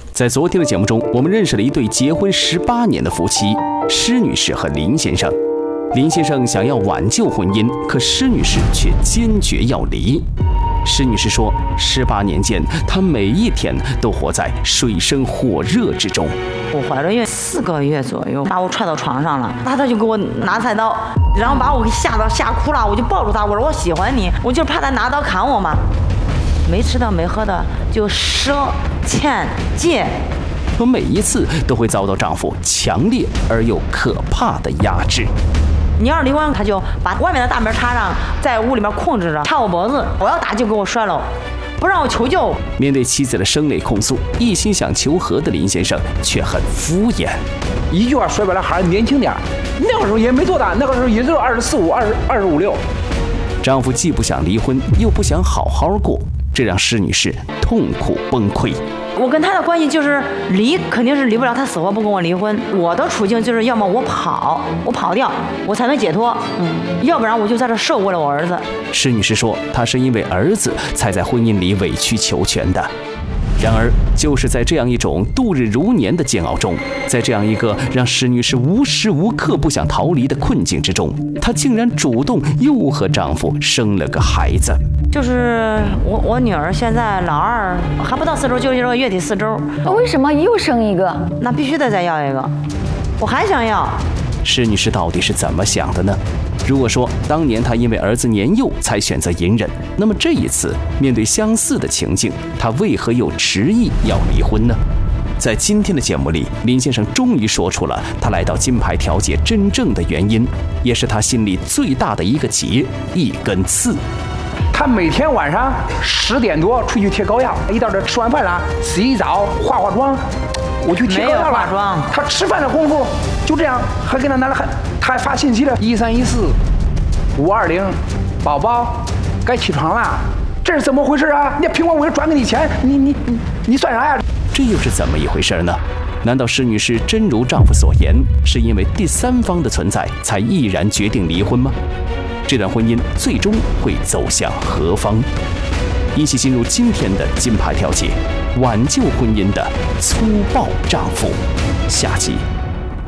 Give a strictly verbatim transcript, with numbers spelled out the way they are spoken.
在昨天的节目中，我们认识了一对结婚十八年的夫妻，施女士和林先生。林先生想要挽救婚姻，可施女士却坚决要离。施女士说，十八年间，她每一天都活在水深火热之中。 我怀了孕四个月左右，把我踹到床上了，他他就给我拿菜刀，然后把我给吓到吓哭了，我就抱住他，我说我喜欢你，我就怕他拿刀砍我嘛。没吃的没喝的就赊欠借， 可每一次都会遭到丈夫强烈而又可怕的压制。 你要是离婚，他就把外面的大门插上，在屋里面控制着，插我脖子，我要打就给我摔了，不让我求救。 面对妻子的声泪控诉，一心想求和的林先生却很敷衍。 一句话说白了，还是年轻点，那个时候也没多大，那个时候也就二十四五、二十二十五六。 丈夫既不想离婚，又不想好好过，这让施女士痛苦崩溃。 我跟他的关系就是离肯定是离不了，他死活不跟我离婚。我的处境就是要么我跑，我跑掉，我才能解脱，嗯，要不然我就在这受为了我儿子。 施女士说，她是因为儿子才在婚姻里委曲求全的。然而，就是在这样一种度日如年的煎熬中，在这样一个让施女士无时无刻不想逃离的困境之中，她竟然主动又和丈夫生了个孩子。 就是我我女儿现在老二还不到四周，就这个月底四周。 为什么又生一个？ 那必须得再要一个，我还想要。 施女士到底是怎么想的呢？如果说当年她因为儿子年幼才选择隐忍，那么这一次面对相似的情境，她为何又执意要离婚呢？在今天的节目里，林先生终于说出了他来到金牌调解真正的原因，也是他心里最大的一个结，一根刺。 他每天晚上十点多出去贴膏药，一到这吃完饭了，洗洗澡，化化妆，我去贴膏药了。 化妆。 他吃饭的功夫就这样，还给他拿了还他还发信息了，一三一四五二零，宝宝该起床了，这是怎么回事啊？你凭我我转给你钱，你你你你算啥呀？ 这又是怎么一回事呢？难道施女士真如丈夫所言，是因为第三方的存在才毅然决定离婚吗？这段婚姻最终会走向何方？一起进入今天的金牌调解，挽救婚姻的粗暴丈夫，下集。